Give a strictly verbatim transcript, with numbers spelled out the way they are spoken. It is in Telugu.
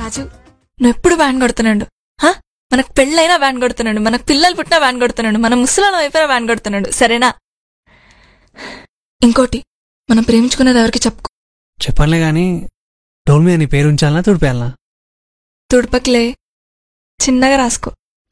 రాజు నువ్వు ఎప్పుడు వ్యాన్ కొడుతున్నాడు. మనకు పెళ్ళైనా వ్యాన్ కొడుతున్నాడు, మనకు పిల్లలు పుట్టినా వ్యాన్ కొడుతున్నాడు, మన ముసలాల వైపున వ్యాన్ కొడుతున్నాడు. సరేనా? ఇంకోటి, మనం ప్రేమించుకున్నది ఎవరికి చెప్పుకో. చెప్పనులే గాని డోల్ మీద నీ పేరు ఉంచాలనా తుడిపేయాలనా? తుడపకిలే, చిన్నగా రాసుకో.